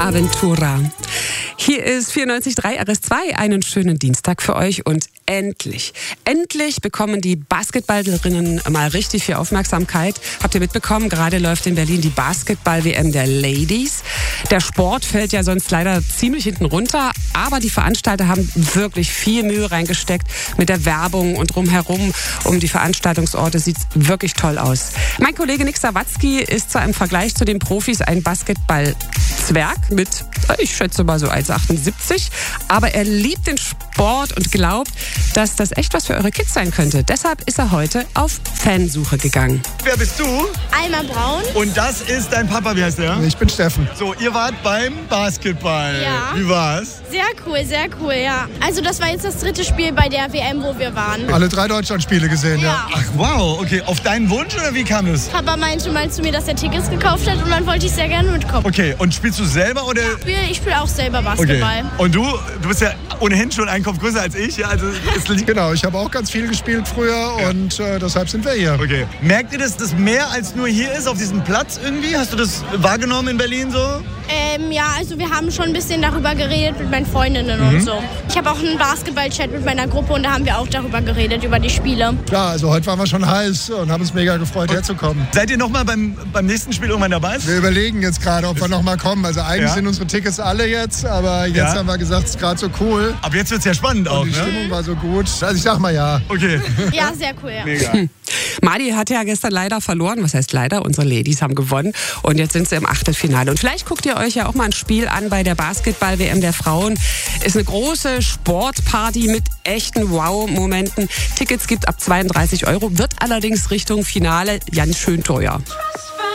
Aventura. Hier ist 94.3 RS2, einen schönen Dienstag für euch und endlich bekommen die Basketballerinnen mal richtig viel Aufmerksamkeit. Habt ihr mitbekommen, gerade läuft in Berlin die Basketball-WM der Ladies. Der Sport fällt ja sonst leider ziemlich hinten runter, aber die Veranstalter haben wirklich viel Mühe reingesteckt mit der Werbung und drumherum um die Veranstaltungsorte. Sieht wirklich toll aus. Mein Kollege Nick Sawatzki ist zwar im Vergleich zu den Profis ein Basketball-Zwerg mit, ich schätze mal so 1,78, aber er liebt den Sport und glaubt, dass das echt was für eure Kids sein könnte. Deshalb ist er heute auf Fansuche gegangen. Wer bist du? Alma Braun. Und das ist dein Papa, wie heißt der? Ich bin Steffen. So, ihr wart beim Basketball. Ja. Wie war's? Sehr cool, ja. Also das war jetzt das 3. Spiel bei der WM, wo wir waren. Alle 3 Deutschlandspiele gesehen, ja. Ach wow, okay. Auf deinen Wunsch oder wie kam es? Papa meinte mal zu mir, dass er Tickets gekauft hat und dann wollte ich sehr gerne mitkommen. Okay, und spielst du selber oder? Ich spiele auch selber Basketball. Okay. Und du bist ja ohnehin schon einen Kopf größer als ich. Ja, also Genau, ich habe auch ganz viel gespielt früher und deshalb sind wir hier. Okay. Merkt ihr, dass das mehr als nur hier ist, auf diesem Platz irgendwie? Hast du das wahrgenommen in Berlin so? Ja, also wir haben schon ein bisschen darüber geredet mit meinen Freundinnen und so. Ich habe auch einen Basketball-Chat mit meiner Gruppe und da haben wir auch darüber geredet, über die Spiele. Ja, also heute waren wir schon heiß und haben uns mega gefreut, herzukommen. Seid ihr nochmal beim nächsten Spiel irgendwann dabei? Wir überlegen jetzt gerade, ob wir nochmal kommen. Also eigentlich sind unsere Tickets alle jetzt, aber jetzt haben wir gesagt, es ist gerade so cool. Aber jetzt wird es ja spannend auch, und die Stimmung war so gut. Also ich sag mal ja. Okay. Ja, sehr cool, ja. Mega. Madi hat ja gestern leider verloren. Was heißt leider? Unsere Ladies haben gewonnen. Und jetzt sind sie im Achtelfinale. Und vielleicht guckt ihr euch ja auch mal ein Spiel an bei der Basketball-WM der Frauen. Ist eine große Sportparty mit echten Wow-Momenten. Tickets gibt ab 32 €, wird allerdings Richtung Finale ganz schön teuer.